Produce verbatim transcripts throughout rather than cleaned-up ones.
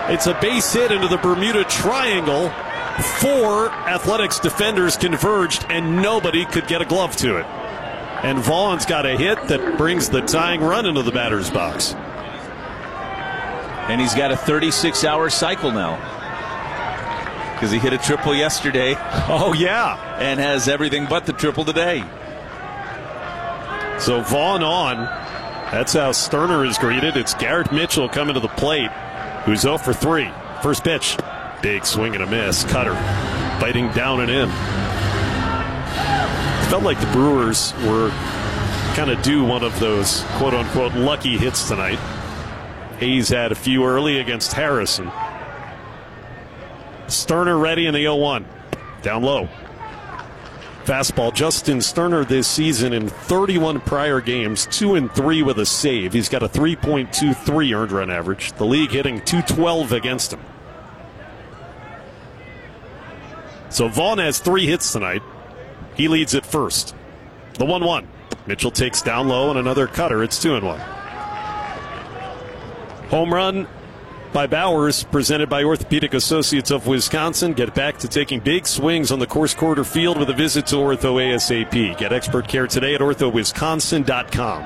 It's a base hit into the Bermuda Triangle. Four Athletics defenders converged, and nobody could get a glove to it. And Vaughn's got a hit that brings the tying run into the batter's box. And he's got a thirty-six hour cycle now, because he hit a triple yesterday. Oh, yeah. And has everything but the triple today. So Vaughn on. That's how Sterner is greeted. It's Garrett Mitchell coming to the plate, who's oh for three. First pitch. Big swing and a miss. Cutter biting down and in. Felt like the Brewers were kind of due one of those quote-unquote lucky hits tonight. Hayes had a few early against Harrison. Sterner ready in the oh one. Down low. Fastball. Justin Sterner this season in thirty-one prior games, two and three with a save. He's got a three point two three earned run average. The league hitting two twelve against him. So Vaughn has three hits tonight. He leads at first. The one one. Mitchell takes down low and another cutter. It's two and one. Home run by Bowers, presented by Orthopedic Associates of Wisconsin. Get back to taking big swings on the course quarter field with a visit to Ortho ASAP. Get expert care today at ortho wisconsin dot com.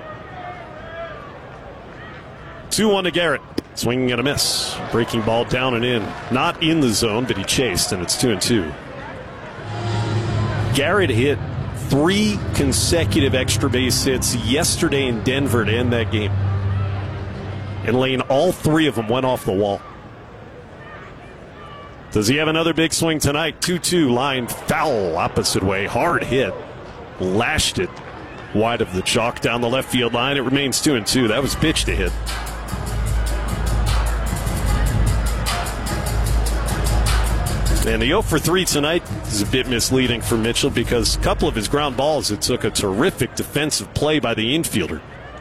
two one to Garrett. Swinging and a miss. Breaking ball down and in. Not in the zone, but he chased, and it's two and two. Garrett hit three consecutive extra base hits yesterday in Denver to end that game. And Lane, all three of them went off the wall. Does he have another big swing tonight? two two, line foul opposite way. Hard hit. Lashed it wide of the chalk down the left field line. It remains two and two. That was pitch to hit. And the oh for three tonight is a bit misleading for Mitchell, because a couple of his ground balls, it took a terrific defensive play by the infielder.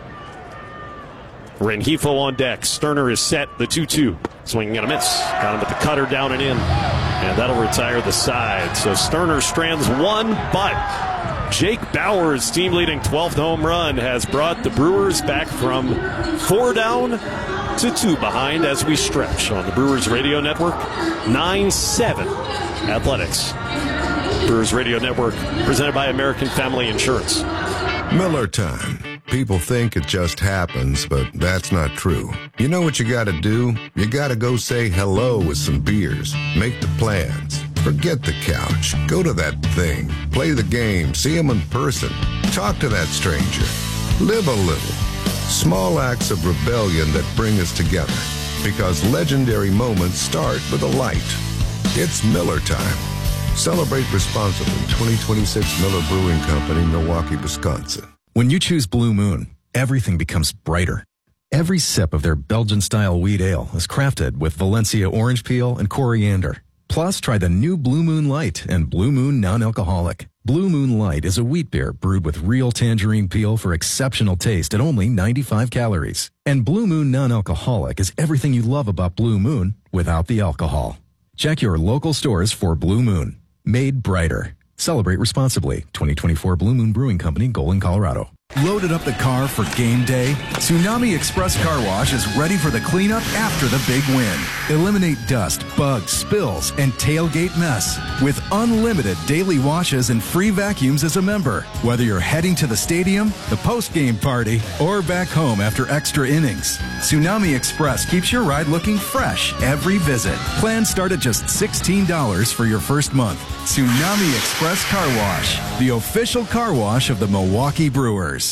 Rengifo on deck. Sterner is set. The two two. Swinging and a miss. Got him with the cutter down and in. And that'll retire the side. So Sterner strands one, but Jake Bauers, team leading twelfth home run, has brought the Brewers back from four down to two behind as we stretch on the Brewers Radio Network. nine seven Athletics. Brewers Radio Network, presented by American Family Insurance. Miller time. People think it just happens, but that's not true. You know what you gotta do? You gotta go say hello with some beers. Make the plans. Forget the couch. Go to that thing. Play the game. See them in person. Talk to that stranger. Live a little. Small acts of rebellion that bring us together. Because legendary moments start with a light. It's Miller time. Celebrate responsibly. twenty twenty-six Miller Brewing Company, Milwaukee, Wisconsin. When you choose Blue Moon, everything becomes brighter. Every sip of their Belgian-style wheat ale is crafted with Valencia orange peel and coriander. Plus, try the new Blue Moon Light and Blue Moon Non-Alcoholic. Blue Moon Light is a wheat beer brewed with real tangerine peel for exceptional taste at only ninety-five calories. And Blue Moon Non-Alcoholic is everything you love about Blue Moon without the alcohol. Check your local stores for Blue Moon. Made brighter. Celebrate responsibly. twenty twenty-four Blue Moon Brewing Company, Golden, Colorado. Loaded up the car for game day? Tsunami Express Car Wash is ready for the cleanup after the big win. Eliminate dust, bugs, spills, and tailgate mess with unlimited daily washes and free vacuums as a member. Whether you're heading to the stadium, the post-game party, or back home after extra innings, Tsunami Express keeps your ride looking fresh every visit. Plans start at just sixteen dollars for your first month. Tsunami Express Car Wash, the official car wash of the Milwaukee Brewers.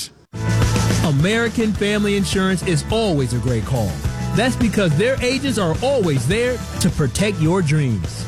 American Family Insurance is always a great call. That's because their agents are always there to protect your dreams.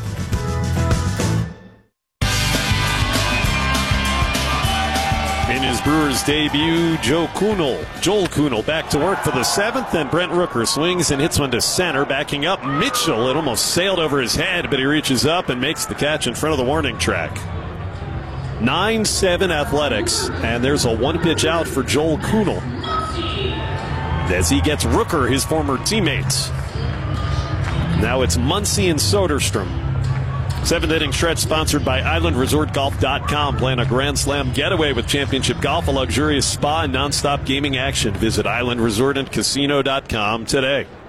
In his Brewers debut, Joe Kunal, Joel Kunal back to work for the seventh, and Brent Rooker swings and hits one to center. Backing up Mitchell, it almost sailed over his head, but he reaches up and makes the catch in front of the warning track. nine seven Athletics, and there's a one-pitch out for Joel Kunal as he gets Rooker, his former teammates. Now it's Muncy and Soderstrom. Seventh inning stretch sponsored by island resort golf dot com. Plan a Grand Slam getaway with Championship Golf, a luxurious spa, and nonstop gaming action. Visit island resort and casino dot com today.